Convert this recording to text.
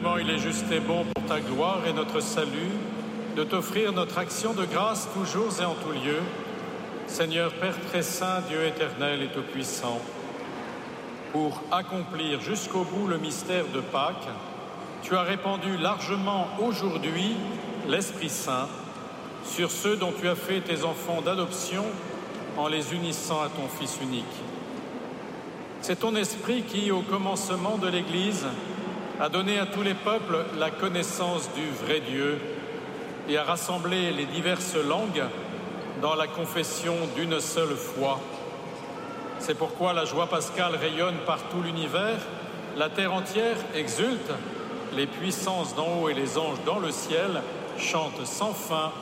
Vraiment, il est juste et bon pour ta gloire et notre salut de t'offrir notre action de grâce toujours et en tout lieu. Seigneur Père très saint, Dieu éternel et tout-puissant, pour accomplir jusqu'au bout le mystère de Pâques, tu as répandu largement aujourd'hui l'Esprit Saint sur ceux dont tu as fait tes enfants d'adoption en les unissant à ton Fils unique. C'est ton Esprit qui, au commencement de l'Église, a donné à tous les peuples la connaissance du vrai Dieu et a rassemblé les diverses langues dans la confession d'une seule foi. C'est pourquoi la joie pascale rayonne par tout l'univers, la terre entière exulte, les puissances d'en haut et les anges dans le ciel chantent sans fin